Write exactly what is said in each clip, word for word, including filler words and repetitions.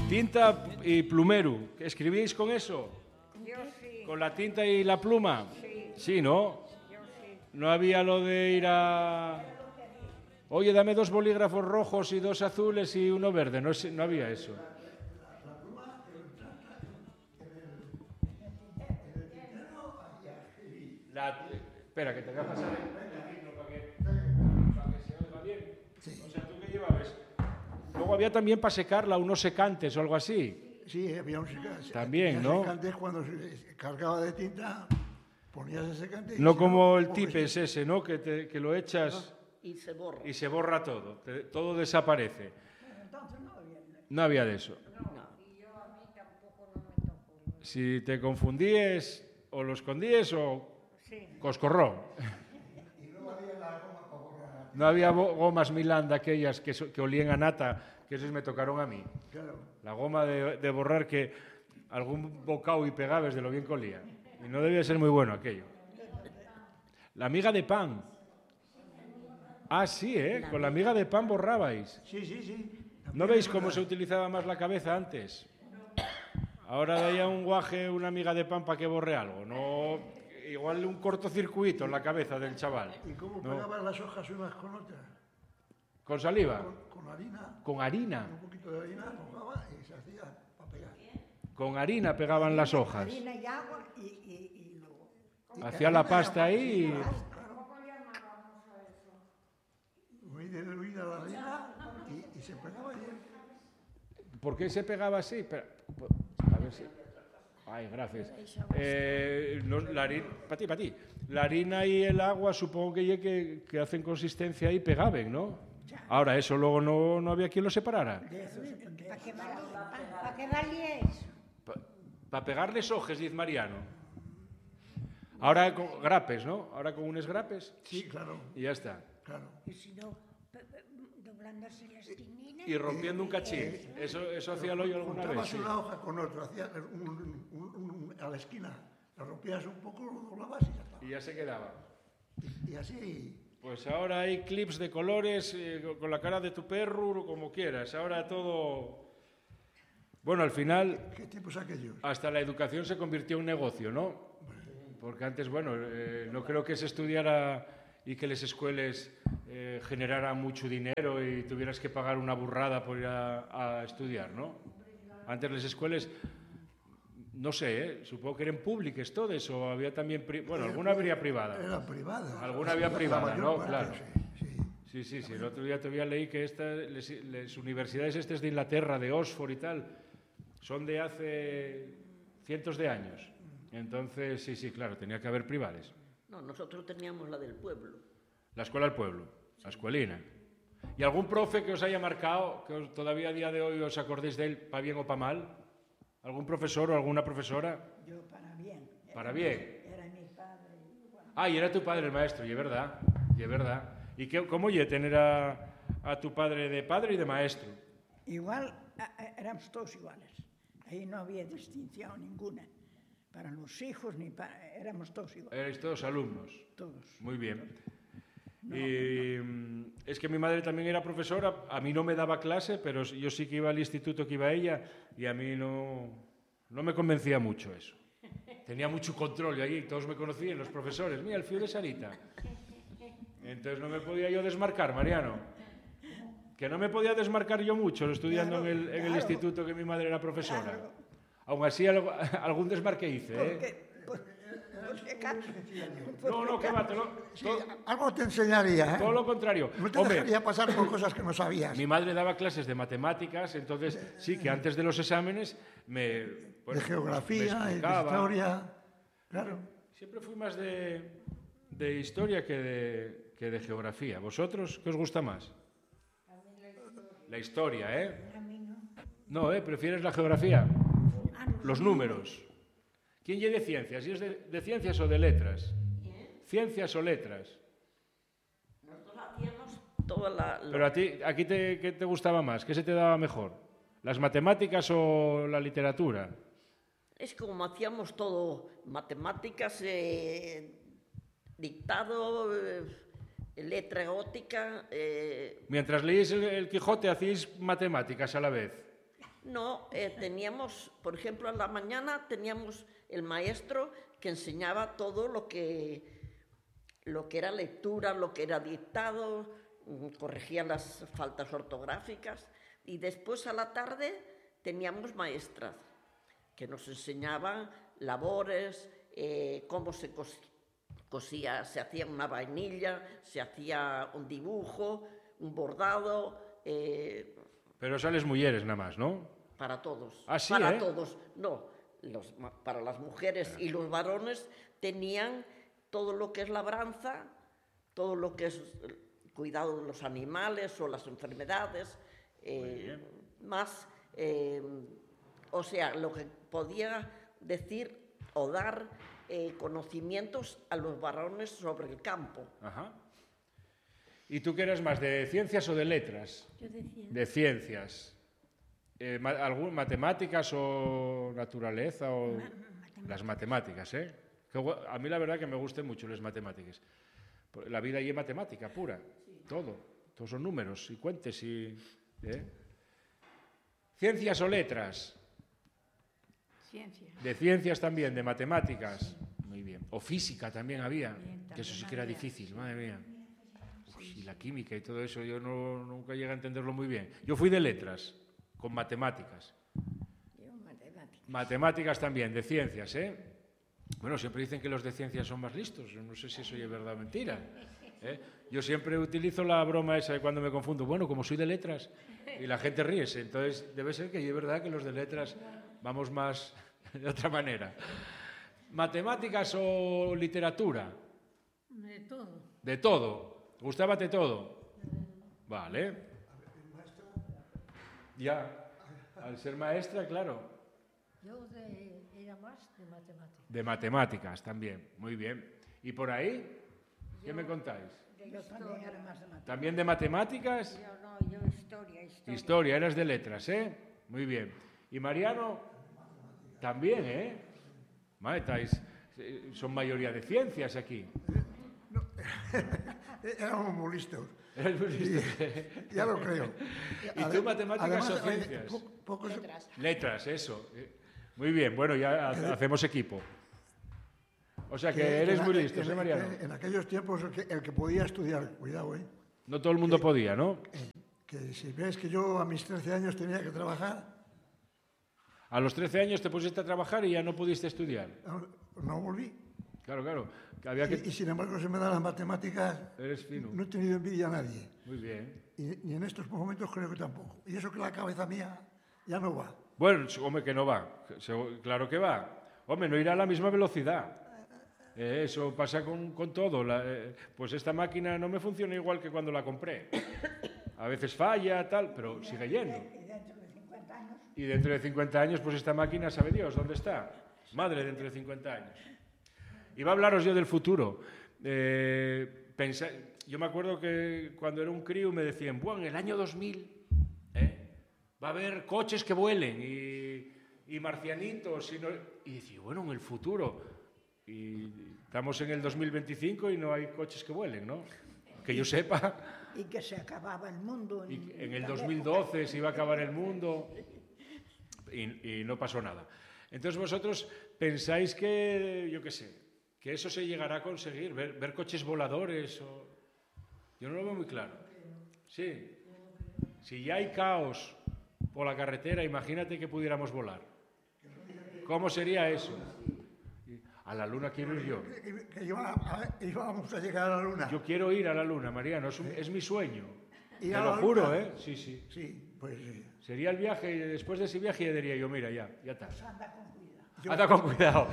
Tinta y plumero. ¿Escribíais con eso? Yo sí. ¿Con la tinta y la pluma? Sí. Sí, ¿no? Yo sí. No había lo de ir a... Oye, dame dos bolígrafos rojos y dos azules y uno verde. No, no había eso. La... Espera, que te voy a pasar el micro para que, para que se oiga bien. Sí. O sea, ¿tú qué llevabas? Luego había también para secarla unos secantes o algo así. Sí, había un secante. También, ¿no? Secantes cuando se cargaba de tinta, ponías el secante. No como no, el tipes ese, ¿no? Que, te, que lo echas... Y se borra. Y se borra todo, te, todo desaparece. Entonces no había. No había de eso. No. Y yo a mí tampoco no me tocó. Si te confundíes o lo escondíes o Sí. coscorrón. Y no había la goma para borrar. No había gomas Milanda aquellas que, que olían a nata, que esos me tocaron a mí. Claro. La goma de, de borrar que algún bocado y pegabes de lo bien que olía. Y no debía ser muy bueno aquello. La miga de pan. Ah, sí, ¿eh? Con la miga de pan borrabais. Sí, sí, sí. ¿No veis cómo se utilizaba más la cabeza antes? Ahora daía un guaje, una miga de pan para que borre algo. No, igual un cortocircuito en la cabeza del chaval. ¿Y cómo No. pegabas las hojas unas con otras? ¿Con saliva? Con, con harina. Con harina. Un poquito de harina, mojaba y se hacía para pegar. Con harina pegaban las hojas. Harina y agua y, y, y luego. Hacía la pasta ahí y... Muy diluida la harina y, y se pegaba bien. ¿Por qué se pegaba así? Espera, a ver si... Ay, gracias. Eh, no, la harina... Para ti, para ti. La harina y el agua supongo que, que, que hacen consistencia y pegaben, ¿no? Ahora, eso luego no, no había quien lo separara. ¿Para qué valía, ¿pa qué valía eso? Para pa pegarles hojas, dice Mariano. Ahora con grapes, ¿no? Ahora con unos grapes. Sí, claro. Y ya está. Claro. Y si no, doblándose las tininas. Y rompiendo un cachín. Eso, eso hacía yo alguna vez. Juntabas Sí. una hoja con otra, hacías un, un, un, un, a la esquina, la rompías un poco, lo doblabas y ya está. Y ya se quedaba. Y, y así... Pues ahora hay clips de colores eh, con la cara de tu perro, como quieras. Ahora todo... Bueno, al final, ¿Qué tiempos aquellos? hasta la educación se convirtió en un negocio, ¿no? Porque antes, bueno, eh, no creo que se estudiara y que las escuelas eh, generaran mucho dinero y tuvieras que pagar una burrada por ir a, a estudiar, ¿no? Antes las escuelas, no sé, ¿eh? Supongo que eran públicas todas o había también... Pri bueno, alguna habría privada. Era privada. Alguna había La privada, mayor ¿no? parte, Claro. Sí, sí. Sí, sí, sí. El otro día todavía leí que estas, les, les universidades estas de Inglaterra, de Oxford y tal, son de hace cientos de años. Entonces, sí, sí, claro, tenía que haber privadas. No, nosotros teníamos la del pueblo. La escuela del pueblo, la escuelina. ¿Y algún profe que os haya marcado, que os, todavía a día de hoy os acordéis de él, para bien o para mal? ¿Algún profesor o alguna profesora? Yo para bien. Para bien. Era mi padre. Bueno. Ah, y era tu padre el maestro, y es verdad, y es verdad. ¿Y qué, cómo oye tener a, a tu padre de padre y de maestro? Igual, a- a- éramos todos iguales. Ahí no había distinción ninguna. Para los hijos, ni para... Éramos todos iguales. Erais todos alumnos. Todos. Muy bien. Y mm, es que mi madre también era profesora, a mí no me daba clase, pero yo sí que iba al instituto que iba ella y a mí no, no me convencía mucho eso. Tenía mucho control y allí todos me conocían, los profesores. Mira, el fío de Sarita. Entonces no me podía yo desmarcar, Mariano. Que no me podía desmarcar yo mucho estudiando Claro, en, el, en el claro. instituto que mi madre era profesora. Claro. Aún así, algo- algún desmarque hice, ¿eh? Porque, por, por si acaso. No, no, que va, te lo- Sí, todo, algo te enseñaría, ¿eh? todo lo contrario. No te Hombre, dejaría pasar por cosas que no sabías. mi madre daba clases de matemáticas, entonces sí que antes de los exámenes me... bueno, De geografía, me y de explicaba. historia. Claro. Siempre fui más de, de historia que de, que de geografía. ¿Vosotros qué os gusta más? La historia, ¿eh? A mí no. No, ¿eh? ¿Prefieres la geografía? Ah, no. Los números. ¿Quién lleve ciencias? ¿Y es de, de ciencias o de letras? ¿Ciencias o letras? Nosotros hacíamos toda la... la- Pero a ti, ¿aquí te, qué te gustaba más? ¿Qué se te daba mejor? ¿Las matemáticas o la literatura? Es como hacíamos todo, matemáticas, eh, dictado, eh, letra gótica, eh, Mientras leíais el, el Quijote, hacíais matemáticas a la vez. No, eh, teníamos, por ejemplo, a la mañana teníamos el maestro que enseñaba todo lo que, lo que era lectura, lo que era dictado, corregía las faltas ortográficas, y después a la tarde teníamos maestras que nos enseñaban labores, eh, cómo se cos cosía, se hacía una vainilla, se hacía un dibujo, un bordado. Eh, Pero sales mujeres nada más, ¿no? Para todos. Ah, sí, para ¿eh? todos. No, los, para las mujeres y los varones tenían todo lo que es labranza, todo lo que es cuidado de los animales o las enfermedades, eh, más, eh, o sea, lo que podía decir o dar eh, conocimientos a los varones sobre el campo. Ajá. ¿Y tú qué eras más, de ciencias o de letras? Yo de ciencias. De ciencias. Eh, ma algún, ¿Matemáticas o naturaleza? O... Ma matemáticas. Las matemáticas, ¿eh? Que, a mí la verdad que me gustan mucho las matemáticas. La vida allí es matemática pura, sí. Todo. Todos son números y cuentes y... ¿eh? ¿Ciencias o letras? Ciencias. De ciencias también, de matemáticas. Muy bien. O física también había, Bien, que eso sí también que era había. difícil, madre mía. Uy, y la química y todo eso, yo no, nunca llegué a entenderlo muy bien. Yo fui de letras, con matemáticas. Yo matemáticas. Matemáticas también, de ciencias, ¿eh? Bueno, siempre dicen que los de ciencias son más listos. Yo no sé si eso es verdad o mentira. ¿eh? Yo siempre utilizo la broma esa de cuando me confundo. Bueno, como soy de letras, y la gente ríese. Entonces, debe ser que es verdad que los de letras vamos más de otra manera. ¿Matemáticas o literatura? De todo. De todo. ¿Gustábate todo? Vale. Ya. Al ser maestra, claro. Yo de, era más de matemáticas. De matemáticas también. Muy bien. ¿Y por ahí? ¿Qué Yo- me contáis? De Yo también era más de matemáticas. ¿También de matemáticas? Yo no, yo historia, historia. Historia, eras de letras, ¿eh? Muy bien. ¿Y Mariano? También, ¿eh? Madre, estáis- eh, son mayoría de ciencias aquí. Éramos muy listos. Eres muy listo. Ya lo creo. ¿Y tú matemáticas o Además, hay ciencias? po- pocos, Letras, eso. Eh, Muy bien, bueno, ya ha- hacemos equipo. O sea que que- eres que muy en- listo, que- ¿eh, Mariano? que En aquellos tiempos el que, el que podía estudiar, cuidado, ¿eh? No todo el mundo podía, ¿no? Que si ves que yo a mis trece años tenía que trabajar, A los trece años te pusiste a trabajar y ya no pudiste estudiar. no, no volví. Claro, claro. Que había Y, y que... sin embargo se me dan las matemáticas, Eres fino. no he tenido envidia a nadie. Muy bien. Y, y en estos momentos creo que tampoco. Y eso que la cabeza mía ya no va. Bueno, hombre, que no va. Se- Claro que va. Hombre, no irá a la misma velocidad. Eh, eso pasa con, con todo. La- eh, pues esta máquina no me funciona igual que cuando la compré. A veces falla, tal, pero sigue yendo. Y dentro de cincuenta años, Y dentro de cincuenta años, pues esta máquina, sabe Dios, ¿dónde está? Madre, dentro de cincuenta años. Iba a hablaros yo del futuro. Eh, pensa- yo me acuerdo que cuando era un crío me decían, bueno, en el año dos mil ¿eh? va a haber coches que vuelen y, y marcianitos. Y, no... y decía, bueno, en el futuro. Y estamos en el dos mil veinticinco y no hay coches que vuelen, ¿no? Que yo sepa. y que se acababa el mundo. Y en el dos mil doce se iba a acabar el mundo y, y no pasó nada. Entonces vosotros pensáis que, yo qué sé, que eso se llegará a conseguir, ver, ver coches voladores o... Yo no lo veo muy claro. Sí. Si ya hay caos por la carretera, imagínate que pudiéramos volar. ¿Cómo sería eso? A la luna quiero ir yo. Que, que iba a- íbamos a llegar a la luna. Yo quiero ir a la luna, Mariano, es, un- es mi sueño. Ir Te a lo la juro, luna. ¿eh? Sí, sí. Sí, pues sí. Sería el viaje y después de ese viaje ya diría yo, mira, ya, ya está. Anda con cuidado. Anda con cuidado.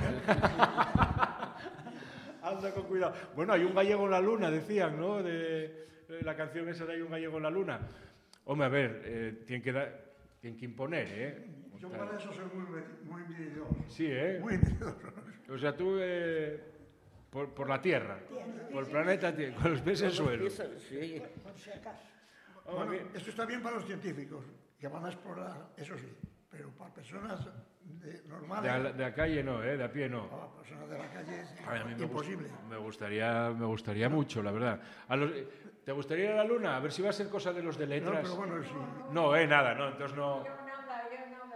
Anda con cuidado. Bueno, hay un gallego en la luna, decían, ¿no? De, de la canción esa de Hay un gallego en la luna. Hombre, a ver, eh, tienen, que dar, tienen que imponer, ¿eh? Yo para eso soy muy, muy envidioso. Sí, ¿eh? Muy envidioso. O sea, tú eh, por, por la Tierra, por el planeta Tierra, con los pies en el suelo. Sí. Por si acaso. Hombre, Bueno, esto está bien para los científicos, que van a explorar, eso sí, pero para personas de- de, normales, a la, de la calle no, ¿eh? De a pie no. para personas de la calle es Ay, a mí me, imposible. gust- me gustaría, me gustaría mucho, la verdad. A los- ¿Te gustaría ir a la luna? A ver si va a ser cosa de los de No, letras. pero bueno, sí. No, eh, nada, no, entonces no. Yo no, yo no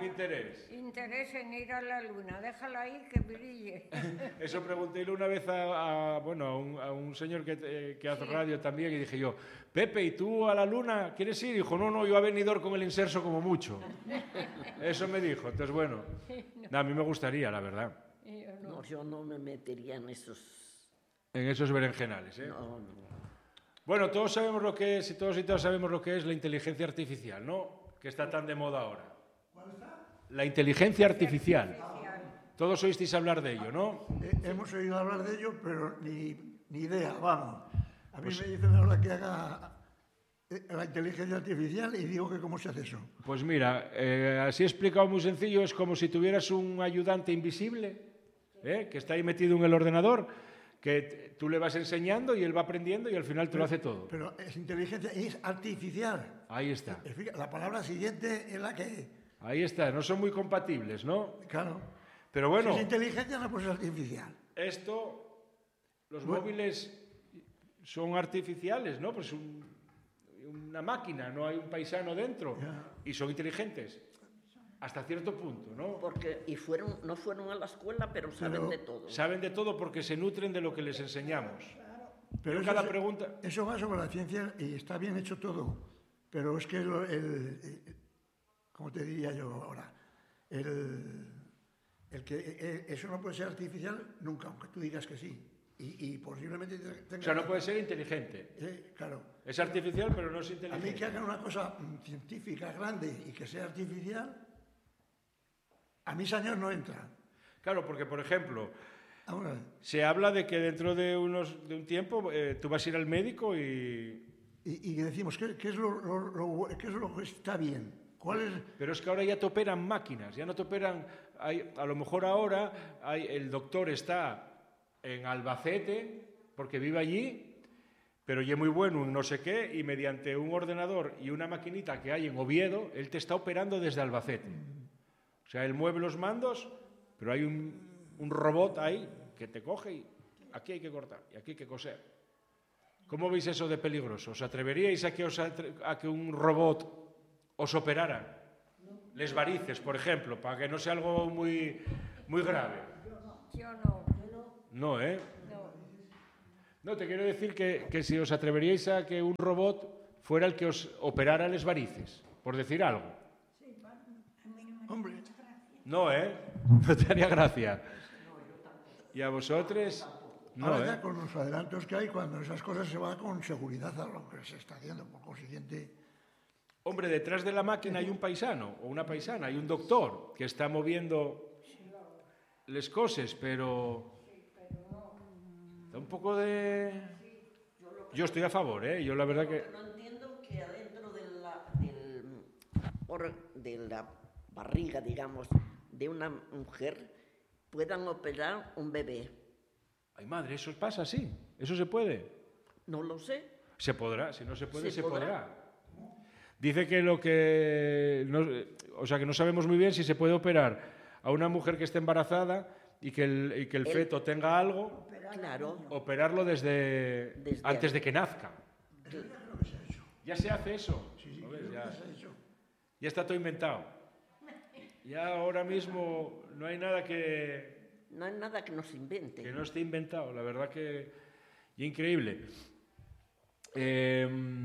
interés. Interés en ir a la luna, déjala ahí que brille. Eso preguntéle una vez a, a, bueno, a, un, a un señor que, eh, que hace Sí. radio también y dije yo, Pepe, ¿y tú a la luna quieres ir? Y dijo, no, no, yo a Benidorm con el inserso como mucho. Eso me dijo. Entonces, bueno, no, a mí me gustaría, la verdad, Y yo no. No, yo no me metería en esos... en esos berenjenales, ¿eh? No, no. Bueno, todos sabemos lo que es, y todos y todas sabemos lo que es la inteligencia artificial, ¿no? Que está tan de moda ahora. ¿Cuál está? La inteligencia artificial. Todos oísteis hablar de ello, ¿no? Eh, hemos oído hablar de ello, pero ni, ni idea, vamos. A mí Pues- me dicen ahora que haga eh, la inteligencia artificial y digo que cómo se hace eso. Pues mira, eh, así explicado muy sencillo, es como si tuvieras un ayudante invisible, ¿eh? Que está ahí metido en el ordenador, que t- tú le vas enseñando y él va aprendiendo y al final te lo hace todo. Pero es inteligencia y es artificial. Ahí está, Explica, la palabra siguiente es la que... ahí está, no son muy compatibles, ¿no? Claro. Pero bueno, Si es inteligencia, no puede ser artificial. esto, los Bueno. móviles son artificiales, ¿no? Pues un- una máquina, no hay un paisano dentro Ya. y son inteligentes, hasta cierto punto, ¿no? Porque, y fueron, no fueron a la escuela, pero saben Pero de todo. Saben de todo porque se nutren de lo que les enseñamos. Pero Yo eso, cada se- pregunta... eso va sobre la ciencia y está bien hecho todo. Pero es que lo- el, el- ¿cómo te diría yo ahora? El, el que eh, eso no puede ser artificial nunca, aunque tú digas que sí. Y, y posiblemente te- tenga... O sea, no puede ser inteligente. Eh, claro. Es artificial, pero no es A mí que inteligente. hagan una cosa mm, científica grande y que sea artificial, a mis años no entra. Claro, porque, por ejemplo, Ahora, se habla de que dentro de, unos, de un tiempo eh, tú vas a ir al médico y... y, y decimos, ¿qué, qué es lo, lo- lo- qué es lo que está bien? ¿Cuál es...? Pero es que ahora ya te operan máquinas, ya no te operan... Hay, a lo mejor ahora hay, el doctor está en Albacete, porque vive allí, pero ya es muy bueno en no sé qué, y mediante un ordenador y una maquinita que hay en Oviedo, él te está operando desde Albacete. O sea, él mueve los mandos, pero hay un, un robot ahí que te coge y aquí hay que cortar y aquí hay que coser. ¿Cómo veis eso de peligroso? ¿Os atreveríais a que, os atre- a que un robot os operara? Les varices, por ejemplo, para que no sea algo muy, muy grave. Yo no. No, ¿eh? No. No, te quiero decir que, que si os atreveríais a que un robot fuera el que os operara les varices, por decir algo. Hombre, No, ¿eh? No te haría gracia. ¿Y a vosotros? No, ahora ¿eh? ya con los adelantos que hay, cuando esas cosas se va con seguridad a lo que se está haciendo, por consiguiente... Hombre, detrás de la máquina hay un paisano o una paisana, hay un doctor que está moviendo les cosas, pero da un poco de... Yo estoy a favor, ¿eh? Yo la verdad que... No entiendo que adentro de la, del, or- de la barriga, digamos, de una mujer puedan operar un bebé. Ay, madre, eso pasa así. Eso se puede. No lo sé. Se podrá, si no se puede, se, Se podrá. podrá. Dice que lo que... no- o sea, que no sabemos muy bien si se puede operar a una mujer que esté embarazada y que el, y que el El- feto tenga algo, Claro. operarlo desde, Desde antes ahí. de que nazca. Ya se hace eso. ¿No ves? Ya, ya está todo inventado. Ya ahora mismo no hay nada que, No hay nada que nos invente. que no esté inventado. La verdad que... Y increíble. Eh,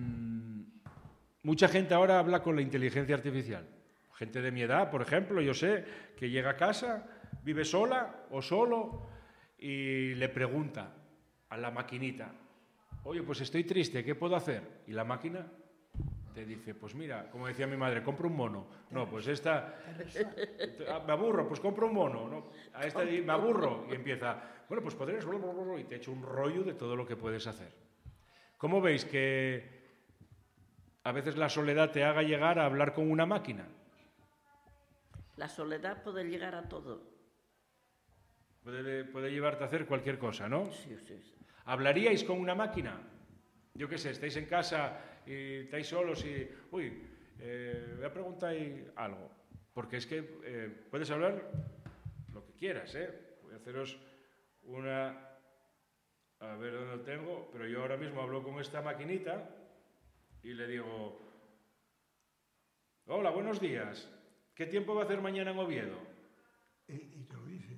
mucha gente ahora habla con la inteligencia artificial. Gente de mi edad, por ejemplo, yo sé, que llega a casa, vive sola o solo y le pregunta a la maquinita, oye, pues estoy triste, ¿qué puedo hacer? Y la máquina te dice, pues mira, como decía mi madre, compra un mono. No, pues esta... Ah, me aburro, pues compro un mono. ¿No? A esta di- me aburro. Y empieza, bueno, pues podrías... Y te echo un rollo de todo lo que puedes hacer. ¿Cómo veis que a veces la soledad te haga llegar a hablar con una máquina? La soledad puede llegar a todo. Puede, puede llevarte a hacer cualquier cosa, ¿no? Sí, sí, sí. ¿Hablaríais con una máquina? Yo qué sé, estáis en casa y estáis solos y... Uy, eh, voy a preguntar ahí algo. Porque es que eh, puedes hablar lo que quieras, ¿eh? Voy a haceros una... A ver dónde lo tengo, pero yo ahora mismo hablo con esta maquinita y le digo... Hola, buenos días. ¿Qué tiempo va a hacer mañana en Oviedo? Y, y te lo dice.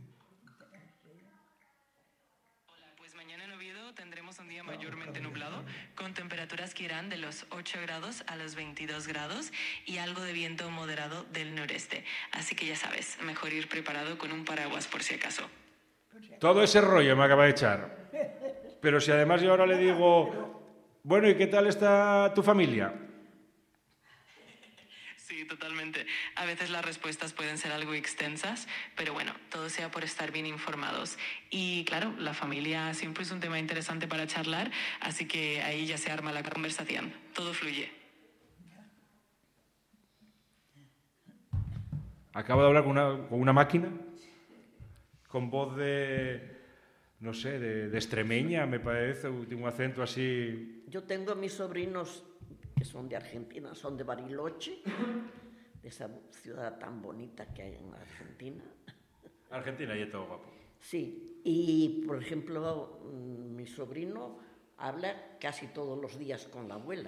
Hola, pues mañana en Oviedo tendremos un día mayormente nublado, con temperaturas que irán de los ocho grados a los veintidós grados y algo de viento moderado del noreste. Así que ya sabes, mejor ir preparado con un paraguas por si acaso. Todo ese rollo me acaba de echar. Pero si además yo ahora le digo, bueno, ¿y qué tal está tu familia? Sí, totalmente. A veces las respuestas pueden ser algo extensas, pero bueno, todo sea por estar bien informados. Y claro, la familia siempre es un tema interesante para charlar, así que ahí ya se arma la conversación. Todo fluye. Acabo de hablar con una, con una máquina, con voz de, no sé, de, de extremeña, me parece, un acento así. Yo tengo a mis sobrinos que son de Argentina, son de Bariloche, de esa ciudad tan bonita que hay en Argentina. Argentina, y todo guapo. Sí, y por ejemplo, mi sobrino habla casi todos los días con la abuela,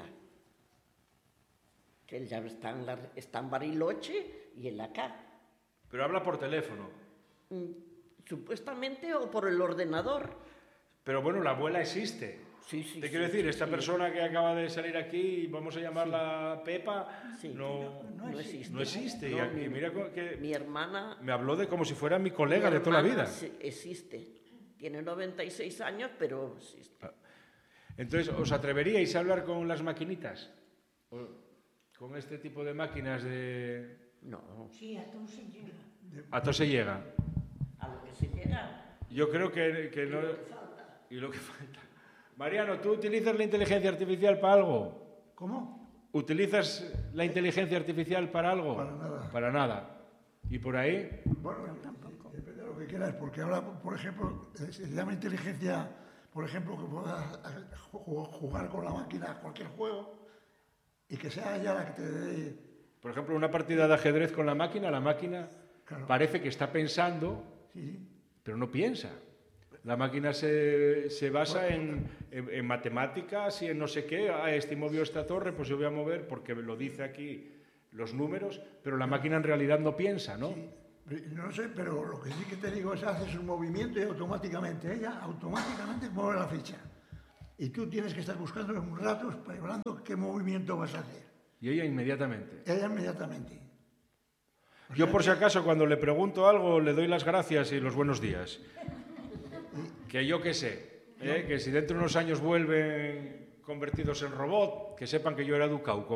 que él ya está en, la, está en Bariloche y él acá. Pero habla por teléfono. Supuestamente o por el ordenador. Pero bueno, la abuela existe. Sí, sí, Te quiero sí, decir, sí, esta sí. persona que acaba de salir aquí, vamos a llamarla Pepa, Sí, no, no, no existe. no existe. No, y, aquí, mi- mira co- que Mi hermana... me habló de como si fuera mi colega mi de toda la hermana vida. sí existe. Tiene noventa y seis años, pero existe. Entonces, ¿os atreveríais a hablar con las maquinitas? ¿O con este tipo de máquinas de... No, Sí, a todos se llega. A todo se llega. a lo que se llega. Yo creo que, que no... Y lo que falta. Mariano, ¿tú utilizas la inteligencia artificial para algo? ¿Cómo? ¿Utilizas la inteligencia artificial para algo? Para nada. Para nada. ¿Y por ahí? Bueno, depende de lo que quieras, porque ahora, por ejemplo, eh, se llama inteligencia, por ejemplo, que puedas ju- jugar con la máquina a cualquier juego y que sea ella la que te dé... Por ejemplo, una partida de ajedrez con la máquina, la máquina Claro. parece que está pensando, Sí, pero no piensa. La máquina se, se basa en, en- en matemáticas y en no sé qué. Ah, este movió esta torre, pues yo voy a mover porque lo dice aquí los números, pero la máquina en realidad no piensa, ¿no? sí. No sé, pero lo que sí que te digo es haces un movimiento y automáticamente, ella automáticamente mueve la ficha. Y tú tienes que estar buscando en un rato, esperando qué movimiento vas a hacer. Y ella inmediatamente. Ella inmediatamente. Yo por si acaso cuando le pregunto algo le doy las gracias y los buenos días. Que yo qué sé, ¿eh? Que si dentro de unos años vuelven convertidos en robot, que sepan que yo era educado.